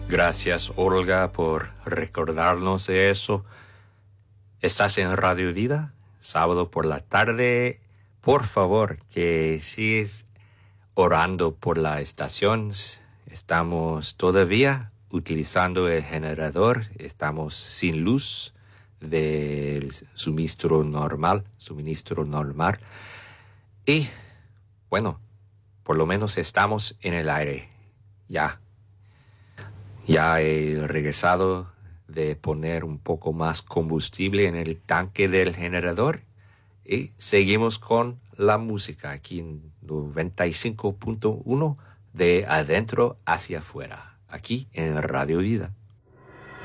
Gracias, Olga, por recordarnos de eso. Estás en Radio Vida, sábado por la tarde. Por favor, que sigues orando por la estación. Estamos todavía utilizando el generador. Estamos sin luz del suministro normal. Y, bueno, por lo menos estamos en el aire. Ya he regresado de poner un poco más combustible en el tanque del generador y seguimos con la música aquí en 95.1 de adentro hacia afuera, aquí en Radio Vida.